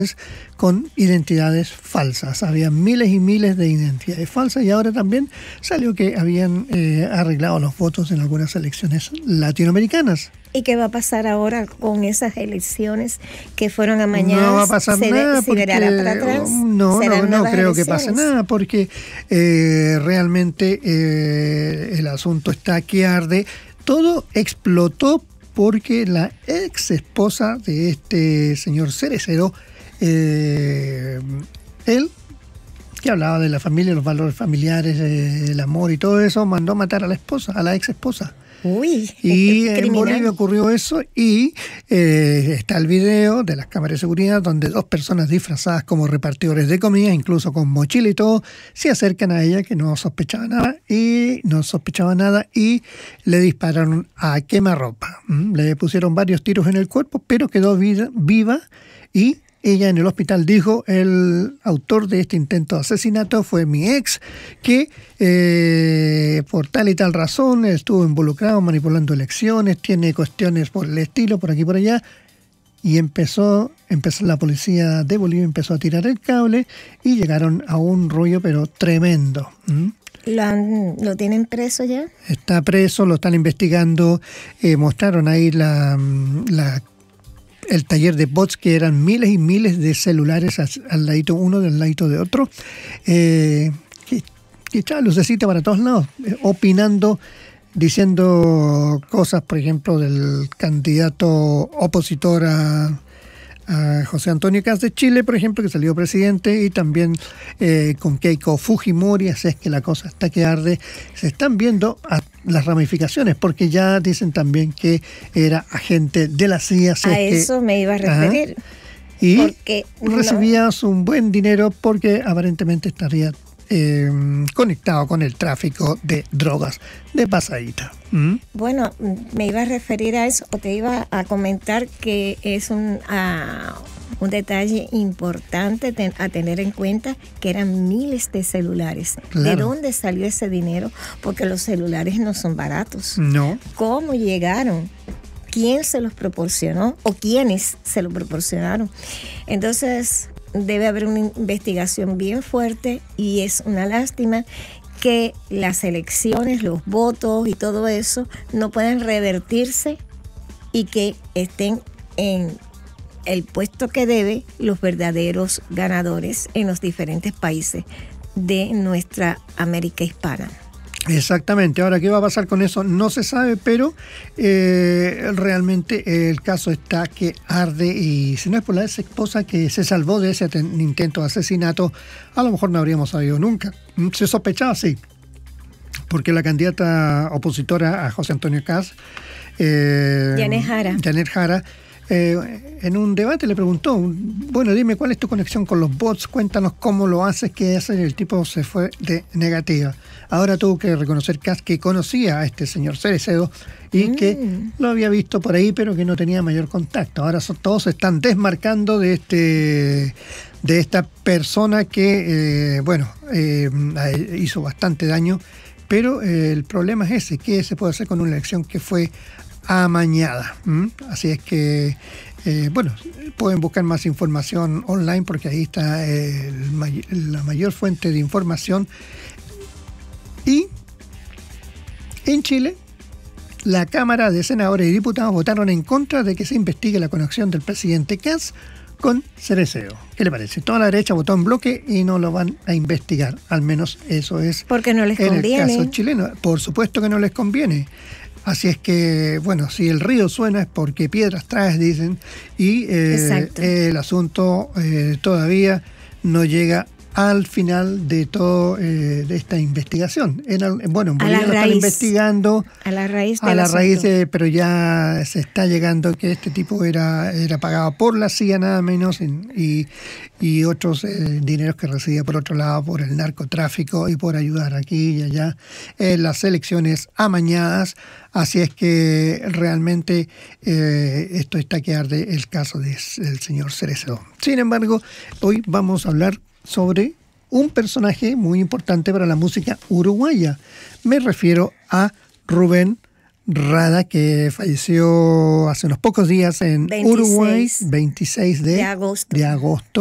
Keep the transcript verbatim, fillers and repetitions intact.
con identidades falsas. Había miles y miles de identidades falsas y ahora también salió que habían eh, arreglado los votos en algunas elecciones latinoamericanas. ¿Y qué va a pasar ahora con esas elecciones que fueron amañadas? No va a pasar ¿Se nada. ve, porque, para atrás? No, no, no creo elecciones? que pase nada porque eh, realmente eh, el asunto está que arde. Todo explotó porque la ex esposa de este señor Cerecero, eh, él, que hablaba de la familia, los valores familiares, eh, el amor y todo eso, mandó a matar a la esposa, a la ex esposa. Uy, y criminal. En Bolivia ocurrió eso y eh, está el video de las cámaras de seguridad donde dos personas disfrazadas como repartidores de comida, incluso con mochila y todo, se acercan a ella, que no sospechaba nada y no sospechaba nada y le dispararon a quemarropa. ¿Mm? Le pusieron varios tiros en el cuerpo, pero quedó vida, viva y ella en el hospital dijo: el autor de este intento de asesinato fue mi ex, que eh, por tal y tal razón estuvo involucrado manipulando elecciones, tiene cuestiones por el estilo, por aquí y por allá. Y empezó, empezó la policía de Bolivia empezó a tirar el cable y llegaron a un rollo pero tremendo. ¿Mm? ¿Lo, han, ¿Lo tienen preso ya? Está preso, lo están investigando. Eh, mostraron ahí la... la el taller de bots, que eran miles y miles de celulares al, al ladito uno del ladito de otro, eh, que, que echaba lucecita para todos lados, eh, opinando, diciendo cosas, por ejemplo, del candidato opositor a, a José Antonio Kast de Chile, por ejemplo, que salió presidente, y también eh, con Keiko Fujimori. Así es que la cosa está que arde. Se están viendo a las ramificaciones, porque ya dicen también que era agente de la C I A. A eso que, me iba a referir. Ajá, y porque recibías no. un buen dinero porque aparentemente estaría eh, conectado con el tráfico de drogas de pasadita. ¿Mm? Bueno, me iba a referir a eso, o te iba a comentar que es un... Uh, un detalle importante ten, a tener en cuenta, que eran miles de celulares. Claro. ¿De dónde salió ese dinero? Porque los celulares no son baratos. No. ¿Cómo llegaron? ¿Quién se los proporcionó? ¿O quiénes se los proporcionaron? Entonces, debe haber una investigación bien fuerte y es una lástima que las elecciones, los votos y todo eso no puedan revertirse y que estén en el puesto que debe los verdaderos ganadores en los diferentes países de nuestra América hispana. Exactamente. Ahora, ¿qué va a pasar con eso? No se sabe, pero eh, realmente el caso está que arde, y si no es por la ex esposa que se salvó de ese intento de asesinato, a lo mejor no habríamos sabido nunca. Se sospechaba, sí, porque la candidata opositora a José Antonio Kast, eh, Janet Jara, Janet Jara Eh, en un debate le preguntó: bueno, dime cuál es tu conexión con los bots, cuéntanos cómo lo haces, qué haces, y el tipo se fue de negativa. Ahora tuvo que reconocer Kast que conocía a este señor Cerecero y mm. que lo había visto por ahí, pero que no tenía mayor contacto. Ahora son, todos se están desmarcando de este de esta persona que, eh, bueno, eh, hizo bastante daño, pero eh, el problema es ese: ¿qué se puede hacer con una elección que fue amañada? ¿Mm? Así es que, eh, bueno, pueden buscar más información online, porque ahí está eh, el may- la mayor fuente de información. Y en Chile, la Cámara de Senadores y Diputados votaron en contra de que se investigue la conexión del presidente Kast con Cerecero. ¿Qué le parece? Toda la derecha votó en bloque y no lo van a investigar. Al menos eso es porque no les en conviene. el caso chileno. Por supuesto que no les conviene. Así es que, bueno, si el río suena es porque piedras traes, dicen, y eh, el asunto eh, todavía no llega al final de todo eh, de esta investigación. En el, bueno, en Bolivia lo están investigando a la raíz, a la raíz de, pero ya se está llegando que este tipo era era pagado por la C I A nada menos, y, y otros eh, dineros que recibía por otro lado por el narcotráfico y por ayudar aquí y allá en las elecciones amañadas. Así es que realmente eh, esto está que arde el caso del señor Cerecero. Sin embargo, hoy vamos a hablar sobre un personaje muy importante para la música uruguaya. Me refiero a Rubén Rada, que falleció hace unos pocos días en veintiséis Uruguay, veintiséis de, de agosto. de agosto.